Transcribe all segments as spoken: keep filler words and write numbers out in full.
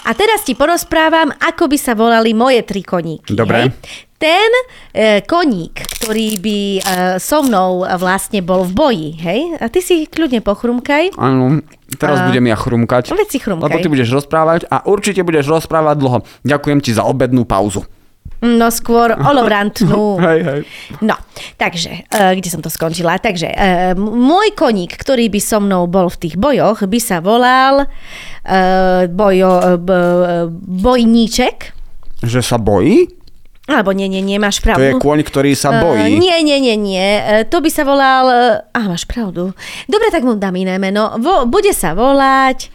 A teraz ti porozprávam, ako by sa volali moje tri koníky. Dobre. Hej? Ten e, koník, ktorý by e, so mnou vlastne bol v boji, hej? A ty si kľudne pochrumkaj. Áno, teraz uh, budem ja chrumkať. Veď si chrumkaj. Lebo ty budeš rozprávať a určite budeš rozprávať dlho. Ďakujem ti za obednú pauzu. No skôr olovrantnú. hej, hej. No, takže, e, kde som to skončila? Takže, e, môj koník, ktorý by so mnou bol v tých bojoch, by sa volal e, bojo, b, bojníček. Že sa bojí? Alebo nie, nie, nie, máš pravdu. To je kôň, ktorý sa bojí. Uh, nie, nie, nie, nie. Uh, to by sa volal... Á, uh, máš pravdu. Dobre, tak mu dám iné meno. Vo, bude sa volať...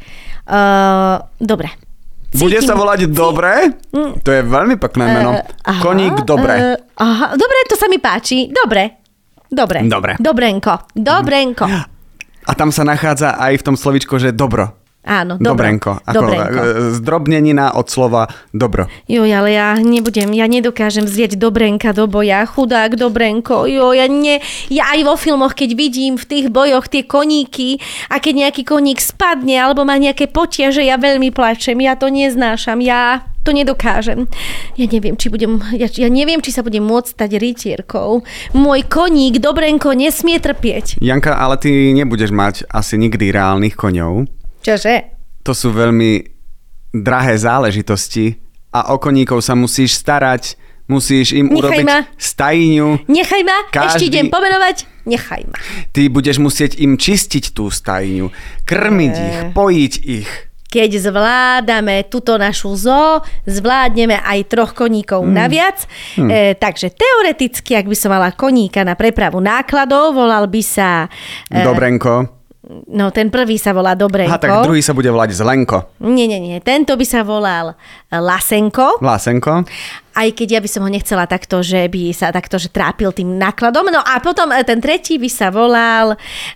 Uh, dobre. Cítim, bude sa volať cí... Dobre? Mm. To je veľmi pekné meno. Uh, aha, Koník Dobre. Uh, aha, dobre, to sa mi páči. Dobre. Dobre. Dobre. Dobrenko. Dobrenko. A tam sa nachádza aj v tom slovičko, že dobro. Áno, dobro. Dobrenko. Ako Dobrenko. Zdrobnenina od slova dobro. Joj, ale ja nebudem, ja nedokážem zjať Dobrenka do boja. Chudák Dobrenko. Jo, ja nie, ja aj vo filmoch, keď vidím v tých bojoch tie koníky a keď nejaký koník spadne alebo má nejaké potiaže, ja veľmi plačem. Ja to neznášam. Ja to nedokážem. Ja neviem, či budem, ja, ja neviem, či sa budem môcť stať rytierkou. Môj koník Dobrenko nesmie trpieť. Janka, ale ty nebudeš mať asi nikdy reálnych koňov. Čože? To sú veľmi drahé záležitosti a o koníkov sa musíš starať, musíš im Nechaj urobiť ma. stajňu. Nechaj ma, Každý... ešte idem pomenovať. Nechaj ma. Ty budeš musieť im čistiť tú stajňu, krmiť e... ich, pojiť ich. Keď zvládame túto našu zoo, zvládneme aj troch koníkov mm. naviac. Mm. E, takže teoreticky, ak by som mala koníka na prepravu nákladov, volal by sa... E... Dobrenko. No, ten prvý sa volá Dobrenko. Aha, tak druhý sa bude volať Zlenko. Nie, nie, nie. Tento by sa volal Lasenko. Lasenko. Aj keď ja by som ho nechcela takto, že by sa takto, že trápil tým nákladom. No a potom ten tretí by sa volal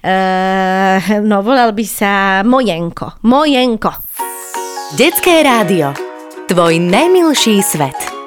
uh, no, volal by sa Mojenko. Mojenko. Detské rádio. Tvoj najmilší svet.